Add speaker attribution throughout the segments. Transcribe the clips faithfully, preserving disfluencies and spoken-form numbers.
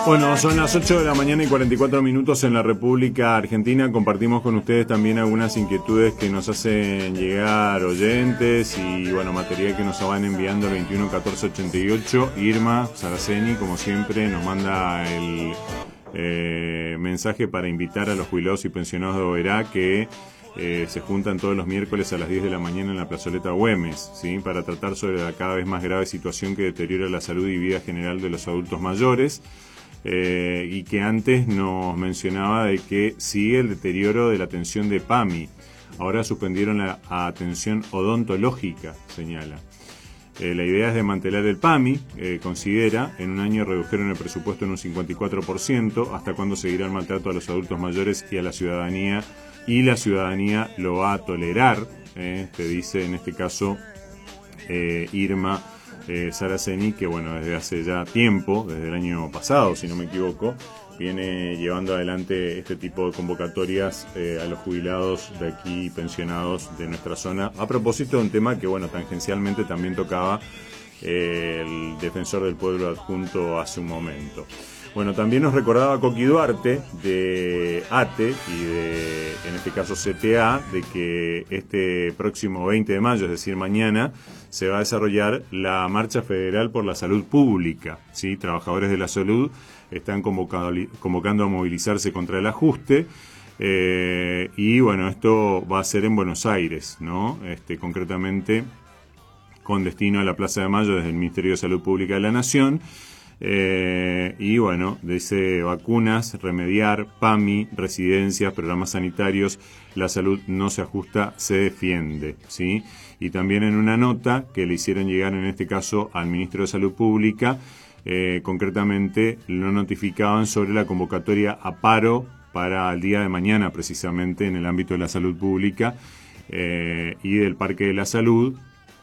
Speaker 1: Bueno, son las ocho de la mañana y cuarenta y cuatro minutos en la República Argentina. Compartimos con ustedes también algunas inquietudes que nos hacen llegar oyentes y, bueno, material que nos van enviando al veintiuno catorce ochenta y ocho. Irma Saraceni, como siempre, nos manda el eh, mensaje para invitar a los jubilados y pensionados de Oberá que eh, se juntan todos los miércoles a las diez de la mañana en la plazoleta Güemes, ¿sí?, para tratar sobre la cada vez más grave situación que deteriora la salud y vida general de los adultos mayores. Eh, y que antes nos mencionaba de que sigue el deterioro de la atención de PAMI. Ahora suspendieron la atención odontológica, señala. Eh, la idea es desmantelar el PAMI, eh, considera. En un año redujeron el presupuesto en un cincuenta y cuatro por ciento. ¿Hasta cuándo seguirá el maltrato a los adultos mayores y a la ciudadanía? Y la ciudadanía lo va a tolerar, eh, te dice en este caso eh, Irma Eh, Saraceni, que bueno, desde hace ya tiempo, desde el año pasado, si no me equivoco, viene llevando adelante este tipo de convocatorias eh, a los jubilados de aquí, pensionados de nuestra zona, a propósito de un tema que, bueno, tangencialmente también tocaba eh, el defensor del pueblo adjunto hace un momento. Bueno, también nos recordaba Coqui Duarte de ATE y de, en este caso C T A, de que este próximo veinte de mayo, es decir, mañana, se va a desarrollar la Marcha Federal por la Salud Pública, ¿sí? Trabajadores de la salud están convocado, convocando a movilizarse contra el ajuste, eh, y bueno, esto va a ser en Buenos Aires, ¿no? Este, concretamente con destino a la Plaza de Mayo desde el Ministerio de Salud Pública de la Nación. Eh, y bueno, dice vacunas, remediar, PAMI, residencias, programas sanitarios, la salud no se ajusta, se defiende, ¿sí? Y también en una nota que le hicieron llegar en este caso al Ministro de Salud Pública, eh, concretamente lo notificaban sobre la convocatoria a paro para el día de mañana, precisamente en el ámbito de la salud pública eh, y del Parque de la Salud.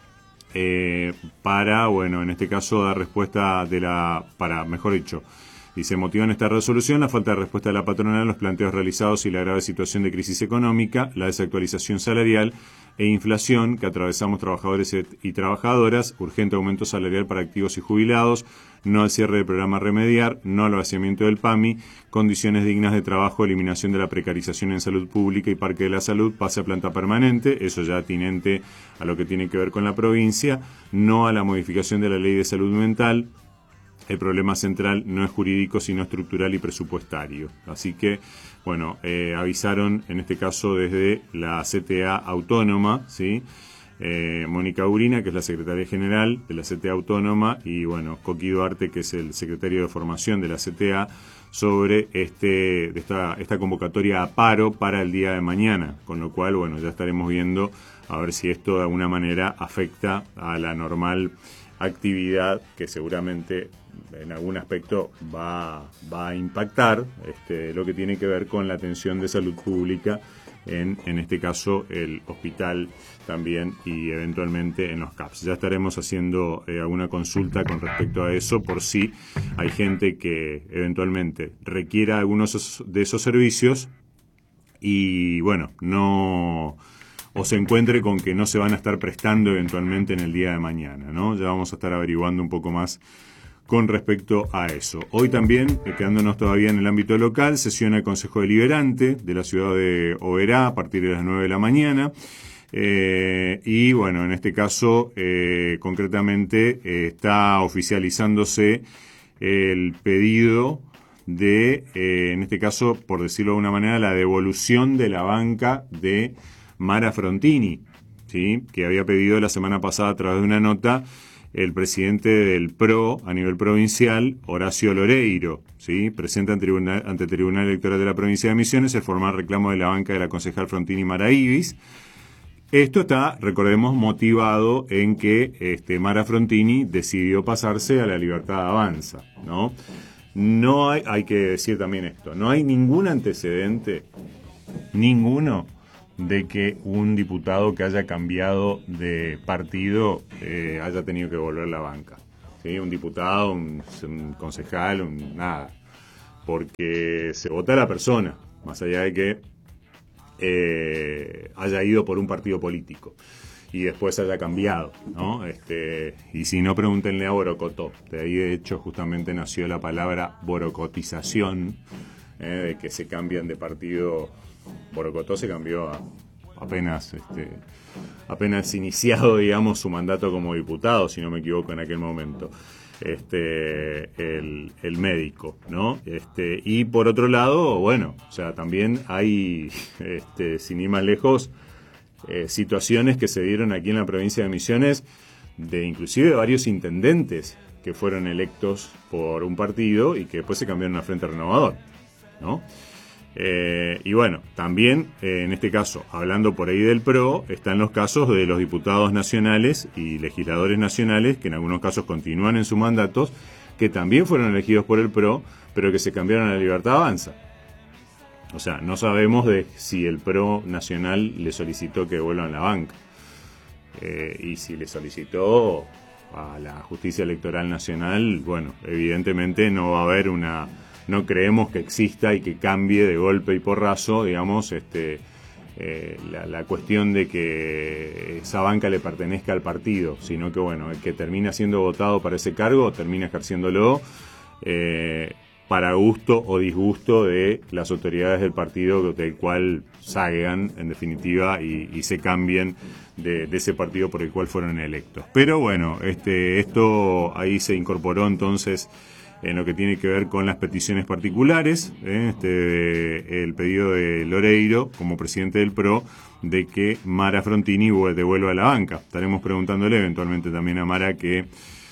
Speaker 1: Eh, para, bueno, en este caso dar respuesta de la, para, mejor dicho, dice, motivan esta resolución la falta de respuesta de la patronal, los planteos realizados y la grave situación de crisis económica, la desactualización salarial e inflación que atravesamos trabajadores y trabajadoras, urgente aumento salarial para activos y jubilados, no al cierre del programa Remediar, no al vaciamiento del PAMI, condiciones dignas de trabajo, eliminación de la precarización en salud pública y Parque de la Salud, pase a planta permanente, eso ya atinente a lo que tiene que ver con la provincia, no a la modificación de la ley de salud mental. El problema central no es jurídico, sino estructural y presupuestario. Así que, bueno, eh, avisaron, en este caso, desde la C T A Autónoma, ¿sí? Eh, Mónica Urina, que es la secretaria general de la C T A Autónoma, y, bueno, Coqui Duarte, que es el secretario de formación de la C T A, sobre este esta, esta convocatoria a paro para el día de mañana. Con lo cual, bueno, ya estaremos viendo a ver si esto de alguna manera afecta a la normal actividad que seguramente en algún aspecto va, va a impactar este, lo que tiene que ver con la atención de salud pública, en, en este caso el hospital también y eventualmente en los C A P S. Ya estaremos haciendo eh, alguna consulta con respecto a eso por si hay gente que eventualmente requiera algunos de esos servicios y bueno, no... o se encuentre con que no se van a estar prestando eventualmente en el día de mañana, ¿no? Ya vamos a estar averiguando un poco más con respecto a eso. Hoy también, quedándonos todavía en el ámbito local, sesiona el Consejo Deliberante de la ciudad de Oberá a partir de las nueve de la mañana. Eh, y bueno, en este caso, eh, concretamente, eh, está oficializándose el pedido de, eh, en este caso, por decirlo de una manera, la devolución de la banca de Mara Frontini, ¿sí?, que había pedido la semana pasada a través de una nota el presidente del P R O a nivel provincial, Horacio Loreiro, ¿sí?, presenta ante, tribunal, ante el Tribunal Electoral de la provincia de Misiones el formal reclamo de la banca de la concejal Frontini Mara Ibis. Esto está, recordemos, motivado en que este, Mara Frontini decidió pasarse a la Libertad Avanza, ¿no? No hay, hay que decir también esto, no hay ningún antecedente, ninguno, de que un diputado que haya cambiado de partido eh, haya tenido que volver a la banca, ¿sí? Un diputado, un, un concejal, un, nada, porque se vota a la persona, más allá de que eh, haya ido por un partido político. y después haya cambiado, ¿no? Este, y si no, pregúntenle a Borocotó. De ahí, de hecho, justamente nació la palabra borocotización, eh, de que se cambian de partido. Borocotó se cambió a, apenas, este, apenas iniciado, digamos, su mandato como diputado, si no me equivoco, en aquel momento. Este, el, el médico, ¿no? Este, y por otro lado, bueno, o sea, también hay, este, sin ir más lejos, eh, situaciones que se dieron aquí en la provincia de Misiones, de inclusive varios intendentes que fueron electos por un partido y que después se cambiaron a Frente Renovador, ¿no? Eh, y bueno, también eh, en este caso, hablando por ahí del P R O, están los casos de los diputados nacionales y legisladores nacionales que en algunos casos continúan en sus mandatos, que también fueron elegidos por el P R O, pero que se cambiaron a la Libertad Avanza. O sea, no sabemos de si el P R O nacional le solicitó que vuelvan la banca, eh, y si le solicitó a la Justicia Electoral Nacional, bueno, evidentemente no va a haber una... No creemos que exista y que cambie de golpe y porrazo, digamos, este, eh, la, la cuestión de que esa banca le pertenezca al partido, sino que, bueno, el que termina siendo votado para ese cargo termina ejerciéndolo eh, para gusto o disgusto de las autoridades del partido del cual salgan, en definitiva, y, y se cambien de, de ese partido por el cual fueron electos. Pero bueno, este, esto ahí se incorporó entonces en lo que tiene que ver con las peticiones particulares, ¿eh? este, el pedido de Loreiro, como presidente del P R O, de que Mara Frontini devuelva a la banca. Estaremos preguntándole eventualmente también a Mara qué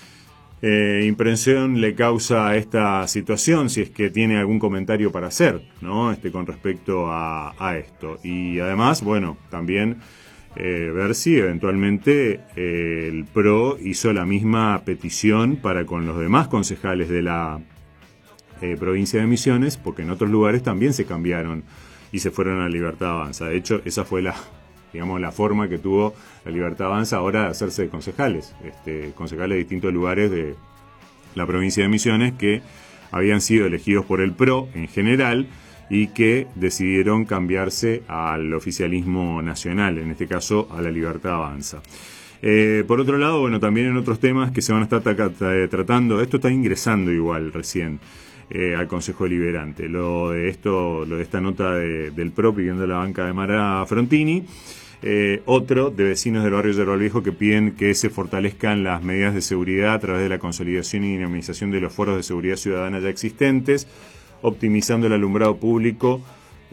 Speaker 1: eh, impresión le causa esta situación, si es que tiene algún comentario para hacer, ¿no? Este, con respecto a, a esto. Y además, bueno, también... Eh, ver si eventualmente eh, el P R O hizo la misma petición para con los demás concejales de la eh, provincia de Misiones, porque en otros lugares también se cambiaron y se fueron a la Libertad Avanza. De hecho, esa fue la, digamos, la forma que tuvo la Libertad Avanza ahora de hacerse de concejales, este, concejales de distintos lugares de la provincia de Misiones que habían sido elegidos por el P R O en general y que decidieron cambiarse al oficialismo nacional, en este caso a la Libertad Avanza. Eh, por otro lado, bueno, también en otros temas que se van a estar tratando, esto está ingresando igual recién eh, al Consejo Deliberante, lo de esto, lo de esta nota de, del P R O pidiendo la banca de Mara Frontini, eh, otro de vecinos del barrio Yerba Viejo que piden que se fortalezcan las medidas de seguridad a través de la consolidación y dinamización de los foros de seguridad ciudadana ya existentes, optimizando el alumbrado público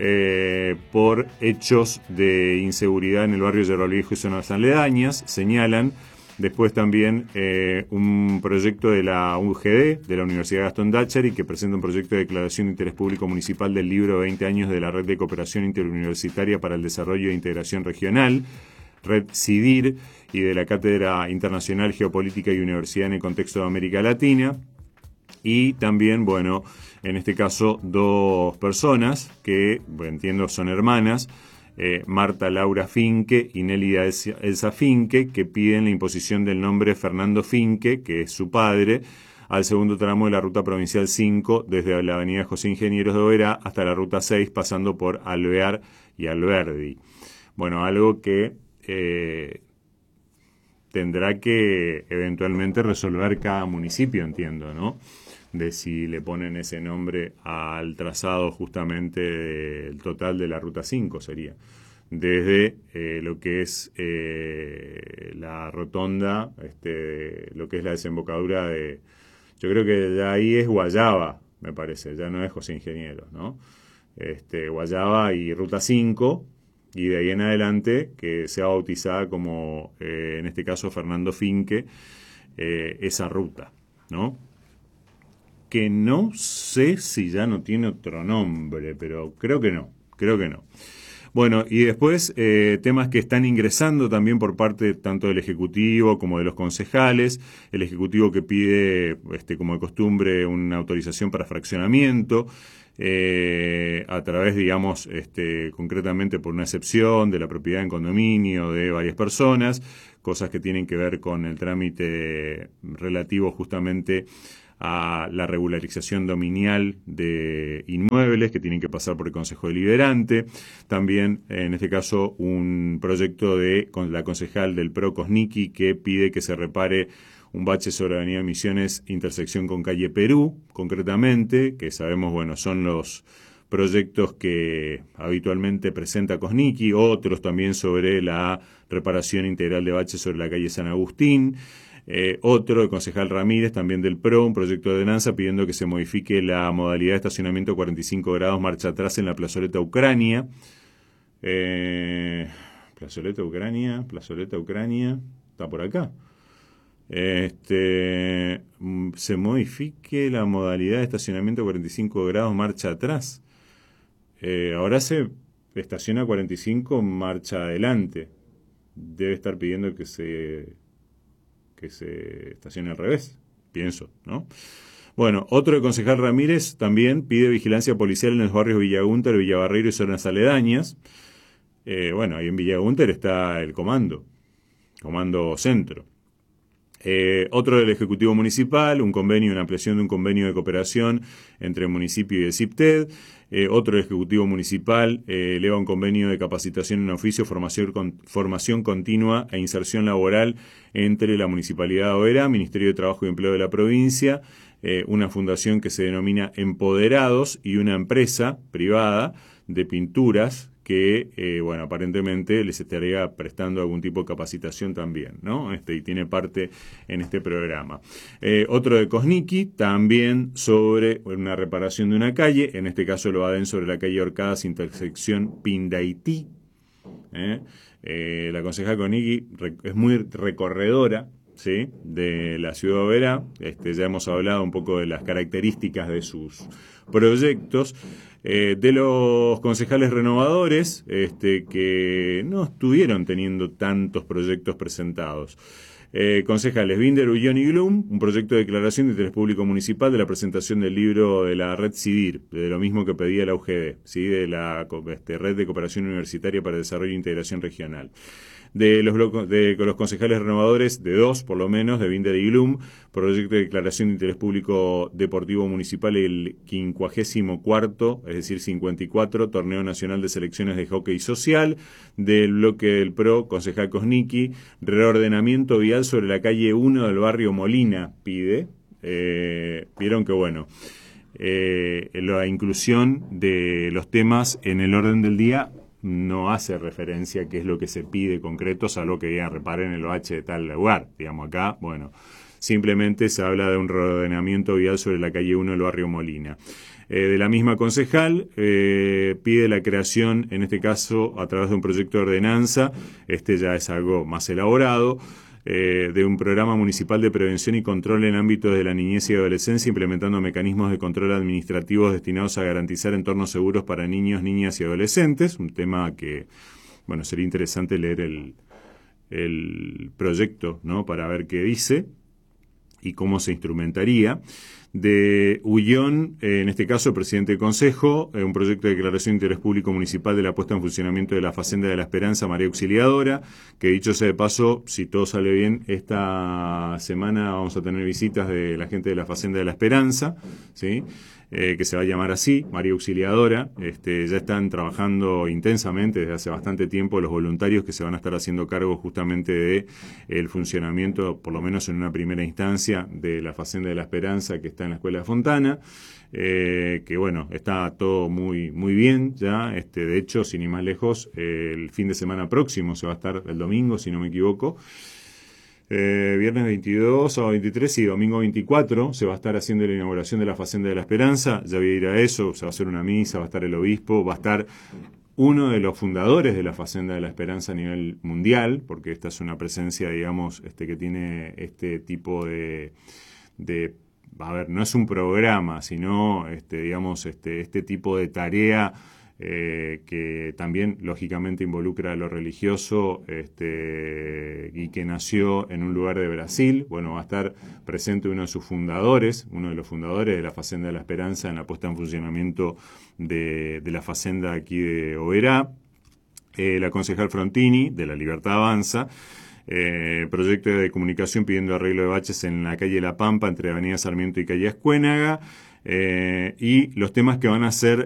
Speaker 1: eh, por hechos de inseguridad en el barrio Yerba Viejo y zonas aledañas, señalan. Después también eh, un proyecto de la U G D, de la Universidad Gastón Dáchari, que presenta un proyecto de declaración de interés público municipal del libro de veinte años de la Red de Cooperación Interuniversitaria para el Desarrollo e Integración Regional, Red CIDIR, y de la Cátedra Internacional Geopolítica y Universidad en el Contexto de América Latina. Y también, bueno, en este caso, dos personas que, bueno, entiendo son hermanas, eh, Marta Laura Finke y Nélida Elsa Finke, que piden la imposición del nombre Fernando Finke, que es su padre, al segundo tramo de la Ruta Provincial cinco, desde la avenida José Ingenieros de Oberá hasta la Ruta seis, pasando por Alvear y Alberdi. Bueno, algo que eh, tendrá que eventualmente resolver cada municipio, entiendo, ¿no? De si le ponen ese nombre al trazado justamente del total de la Ruta cinco sería. Desde eh, lo que es eh, la rotonda, este, lo que es la desembocadura de... Yo creo que ya ahí es Guayaba, me parece, ya no es José Ingenieros, ¿no? Este, Guayaba y Ruta cinco, y de ahí en adelante que sea bautizada como, eh, en este caso, Fernando Finke, eh, esa ruta, ¿no? Que no sé si ya no tiene otro nombre, pero creo que no, creo que no. Bueno, y después eh, temas que están ingresando también por parte tanto del Ejecutivo como de los concejales. El Ejecutivo que pide, este, como de costumbre, una autorización para fraccionamiento, eh, a través, digamos, este, concretamente por una excepción de la propiedad en condominio de varias personas, cosas que tienen que ver con el trámite relativo justamente a la regularización dominial de inmuebles que tienen que pasar por el Consejo Deliberante. También, en este caso, un proyecto de con la concejal del P R O, Kosnicki, que pide que se repare un bache sobre la Avenida Misiones, intersección con calle Perú, concretamente, que sabemos, bueno, son los proyectos que habitualmente presenta Kosnicki, otros también sobre la reparación integral de baches sobre la calle San Agustín, eh, otro, el concejal Ramírez, también del P R O, un proyecto de ordenanza pidiendo que se modifique la modalidad de estacionamiento cuarenta y cinco grados marcha atrás en la plazoleta Ucrania. Eh, plazoleta Ucrania, plazoleta Ucrania, está por acá. Este, se modifique la modalidad de estacionamiento cuarenta y cinco grados marcha atrás. Eh, ahora se estaciona cuarenta y cinco marcha adelante. Debe estar pidiendo que se que se estacione al revés, pienso, ¿no? Bueno, otro de concejal Ramírez también pide vigilancia policial en los barrios Villagunter, Villabarreiro y zonas aledañas. Eh, bueno, ahí en Villagunter está el comando, comando centro. Eh, otro del Ejecutivo Municipal, un convenio, una ampliación de un convenio de cooperación entre el municipio y el CIPTED. Eh, otro del Ejecutivo Municipal eh, eleva un convenio de capacitación en oficio, formación, con, formación continua e inserción laboral entre la Municipalidad de Oberá, Ministerio de Trabajo y Empleo de la provincia, eh, una fundación que se denomina Empoderados y una empresa privada de pinturas que, eh, bueno, aparentemente les estaría prestando algún tipo de capacitación también, ¿no? Este, y tiene parte en este programa. Eh, otro de Kosnicki, también sobre una reparación de una calle, en este caso lo den sobre la calle Orcadas, intersección Pindaití. ¿eh? Eh, la concejal Kosnicki es muy recorredora, ¿sí?, de la ciudad de Oberá. Este, ya hemos hablado un poco de las características de sus proyectos. Eh, de los concejales renovadores, este, que no estuvieron teniendo tantos proyectos presentados. Eh, concejales Binder, Ullón y Glum, un proyecto de declaración de interés público municipal de la presentación del libro de la red CIDIR, de lo mismo que pedía la U G D, ¿sí?, de la este, Red de Cooperación Universitaria para el Desarrollo e Integración Regional. De los, blocos, de los concejales renovadores, de dos por lo menos, de Binder y Glum, proyecto de declaración de interés público deportivo municipal, el quincuagésimo cuarto, es decir, cincuenta y cuatro, Torneo Nacional de Selecciones de Hockey Social. Del bloque del P R O, concejal Kosnicki, reordenamiento vial sobre la calle uno del barrio Molina, pide. Eh, vieron que bueno, eh, la inclusión de los temas en el orden del día no hace referencia a qué es lo que se pide concreto, salvo que digan reparen el O H de tal lugar. Digamos acá, bueno, simplemente se habla de un reordenamiento vial sobre la calle uno del barrio Molina. Eh, de la misma concejal, eh, pide la creación, en este caso a través de un proyecto de ordenanza, este ya es algo más elaborado, Eh, de un programa municipal de prevención y control en ámbitos de la niñez y adolescencia, implementando mecanismos de control administrativos destinados a garantizar entornos seguros para niños, niñas y adolescentes, un tema que, bueno, sería interesante leer el, el proyecto, ¿no?, para ver qué dice y cómo se instrumentaría. De Ullón, eh, en este caso, el presidente del Consejo, eh, un proyecto de declaración de interés público municipal de la puesta en funcionamiento de la Facenda de la Esperanza, María Auxiliadora, que dicho sea de paso, si todo sale bien, esta semana vamos a tener visitas de la gente de la Facenda de la Esperanza, ¿sí?, eh, que se va a llamar así, María Auxiliadora. Este, ya están trabajando intensamente desde hace bastante tiempo los voluntarios que se van a estar haciendo cargo justamente de el funcionamiento, por lo menos en una primera instancia, de la Facenda de la Esperanza, que está en la Escuela de Fontana, eh, que bueno, está todo muy muy bien ya. Este, de hecho, sin ir más lejos, eh, el fin de semana próximo se va a estar, el domingo, si no me equivoco, Eh, viernes veintidós, sábado veintitrés y domingo veinticuatro se va a estar haciendo la inauguración de la Facenda de la Esperanza. Ya voy a ir a eso, se va a hacer una misa, va a estar el obispo, va a estar uno de los fundadores de la Facenda de la Esperanza a nivel mundial, porque esta es una presencia, digamos, este, que tiene este tipo de, de a ver, no es un programa, sino este, digamos, este, este tipo de tarea Eh, que también lógicamente involucra a lo religioso, este, y que nació en un lugar de Brasil. Bueno, va a estar presente uno de sus fundadores, uno de los fundadores de la Facenda de la Esperanza en la puesta en funcionamiento de, de la Facenda aquí de Oberá, eh, la concejal Frontini de La Libertad Avanza. eh, proyecto de comunicación pidiendo arreglo de baches en la calle La Pampa entre Avenida Sarmiento y calle Escuénaga. Eh, y los temas que van a ser